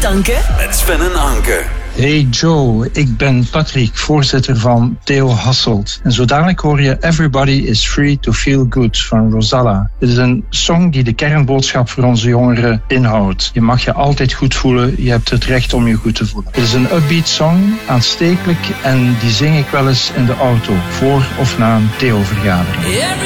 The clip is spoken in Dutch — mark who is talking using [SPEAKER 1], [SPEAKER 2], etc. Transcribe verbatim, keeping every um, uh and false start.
[SPEAKER 1] met Anke.
[SPEAKER 2] Met Sven en Anke.
[SPEAKER 3] Hey Joe, ik ben Patrick, voorzitter van Theo Hasselt. En zo dadelijk hoor je Everybody is Free to Feel Good van Rosalla. Dit is een song die de kernboodschap voor onze jongeren inhoudt. Je mag je altijd goed voelen, je hebt het recht om je goed te voelen. Het is een upbeat song, aanstekelijk en die zing ik wel eens in de auto, voor of na een Theo-vergadering.